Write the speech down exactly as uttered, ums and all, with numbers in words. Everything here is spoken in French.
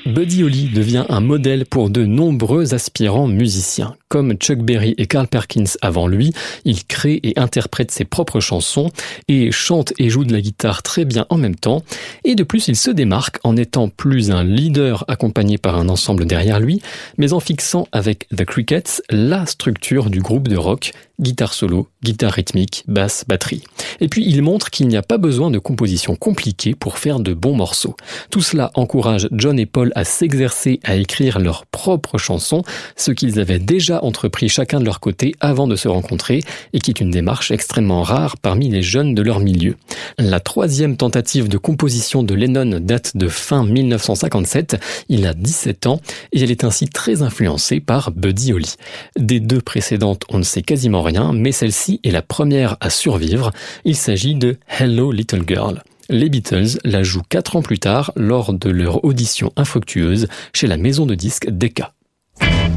Buddy Holly devient un modèle pour de nombreux aspirants musiciens. Comme Chuck Berry et Carl Perkins avant lui, il crée et interprète ses propres chansons et chante et joue de la guitare très bien en même temps. Et de plus, il se démarque en étant plus un leader accompagné par un ensemble derrière lui, mais en fixant avec The Crickets la structure du groupe de rock, guitare solo, guitare rythmique, basse, batterie. Et puis il montre qu'il n'y a pas besoin de composition compliquée pour faire de bons morceaux. Tout cela encourage John et Paul à s'exercer à écrire leurs propres chansons, ce qu'ils avaient déjà entrepris chacun de leur côté avant de se rencontrer et qui est une démarche extrêmement rare parmi les jeunes de leur milieu. La troisième tentative de composition de Lennon date de fin dix-neuf cent cinquante-sept, il a dix-sept ans et elle est ainsi très influencée par Buddy Holly. Des deux précédentes, on ne sait quasiment rien, mais celle-ci est la première à survivre. Il s'agit de Hello Little Girl. Les Beatles la jouent quatre ans plus tard lors de leur audition infructueuse chez la maison de disques Decca.